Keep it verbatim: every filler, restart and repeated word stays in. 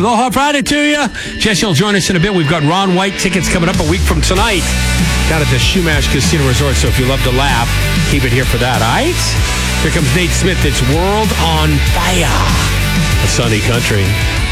Aloha Friday to you. Jesse will join us in a bit. We've got Ron White tickets coming up a week from tonight down at the Shumash Casino Resort. So if you love to laugh, keep it here for that, all right? Here comes Nate Smith. It's World on Fire. A sunny country.